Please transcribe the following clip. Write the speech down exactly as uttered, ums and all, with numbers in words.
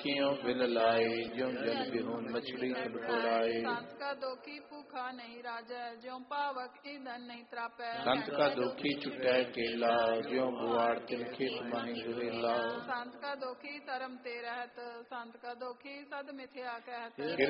ਕਿਉ ਬਿਲ ਲਾਏ, ਜਿਉ ਜਲ ਬਿਹੁਨ ਮਛਲੀ ਤੁਲ ਪੁਰਾਏ। ਸੰਤ ਕਾ ਦੋਖੀ ਭੂਖਾ ਨਹੀਂ ਰਾਜੈ, ਜਿਉ ਪਾਵਕ ਈਂਧਨ ਨਹੀਂ ਤਰਾਪੈ। ਸੰਤ ਕਾ ਦੋਖੀ ਛੁਟੈ ਕੇਲਾ, ਜਿਉ ਗੁਆੜ ਤਿਲ ਖੇਤ ਮਾਹੀ ਗੁਰੇਲਾ। ਸੰਤ ਕਾ ਦੋਖੀ ਧਰਮ ਤੇ ਰਹਿਤ, ਸੰਤ ਕਾ ਦੋਖੀ ਸਦ ਮਿਥਿਆ ਕਹਿਤ।